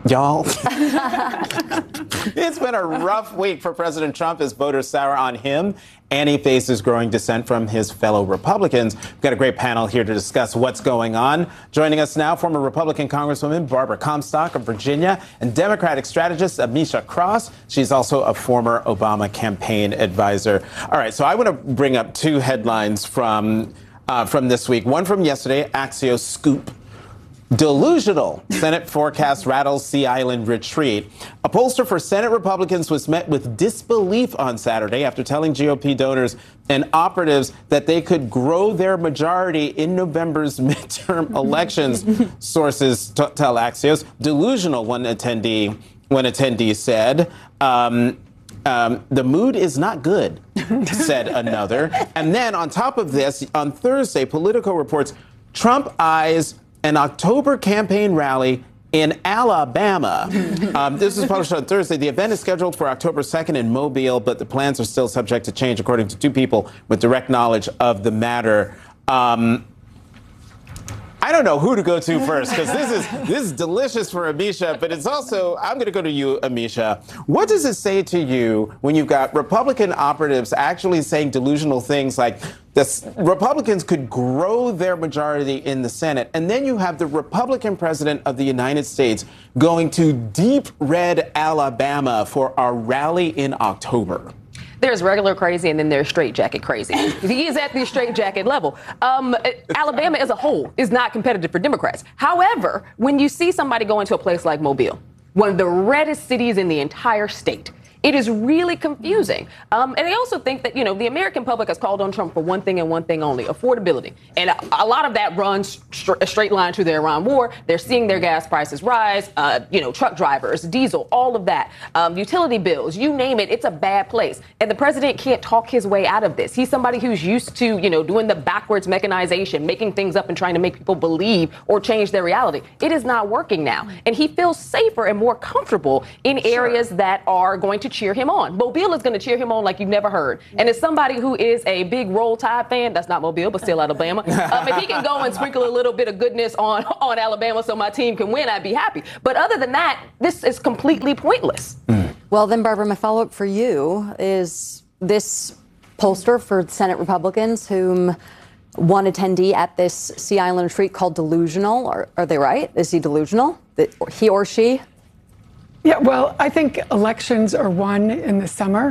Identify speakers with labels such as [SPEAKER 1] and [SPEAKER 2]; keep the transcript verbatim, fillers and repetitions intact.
[SPEAKER 1] Y'all, it's been a rough week for President Trump as voters sour on him, and he faces growing dissent from his fellow Republicans. We've got a great panel here to discuss what's going on. Joining us now, former Republican Congresswoman Barbara Comstock of Virginia and Democratic strategist Amisha Cross. She's also a former Obama campaign advisor. All right, so I want to bring up two headlines from, uh, from this week. One from yesterday, Axios Scoop. Delusional. Senate forecast rattles Sea Island retreat. A pollster for Senate Republicans was met with disbelief on Saturday after telling G O P donors and operatives that they could grow their majority in November's midterm elections. Sources t- tell Axios. Delusional, one attendee, one attendee said. Um, Um, the mood is not good, said another. And then on top of this, on Thursday, Politico reports Trump eyes an October campaign rally in Alabama. Um, this is published on Thursday. The event is scheduled for October second in Mobile, but the plans are still subject to change, according to two people with direct knowledge of the matter. Um, I don't know who to go to first, because this is this is delicious for Amisha, but it's also, I'm going to go to you, Amisha. What does it say to you when you've got Republican operatives actually saying delusional things like the Republicans could grow their majority in the Senate, and then you have the Republican president of the United States going to deep red Alabama for our rally in October?
[SPEAKER 2] There's regular crazy and then there's straitjacket crazy. He is at the straitjacket level. Um, Alabama as a whole is not competitive for Democrats. However, when you see somebody go into a place like Mobile, one of the reddest cities in the entire state, it is really confusing. Um, and I also think that, you know, the American public has called on Trump for one thing and one thing only, affordability. And a, a lot of that runs str- a straight line to the Iran war. They're seeing their gas prices rise, uh, you know, truck drivers, diesel, all of that, um, utility bills, you name it. It's a bad place. And the president can't talk his way out of this. He's somebody who's used to, you know, doing the backwards mechanization, making things up and trying to make people believe or change their reality. It is not working now. And he feels safer and more comfortable in areas sure. that are going to cheer him on. Mobile is going to cheer him on like you've never heard. And as somebody who is a big Roll Tide fan, that's not Mobile, but still Alabama, um, if he can go and sprinkle a little bit of goodness on, on Alabama so my team can win, I'd be happy. But other than that, this is completely pointless.
[SPEAKER 3] Mm. Well, then, Barbara, my follow-up for you is this pollster for Senate Republicans whom one attendee at this Sea Island retreat called delusional. Are, are they right? Is he delusional? That he or she?
[SPEAKER 4] Yeah, well, I think elections are won in the summer.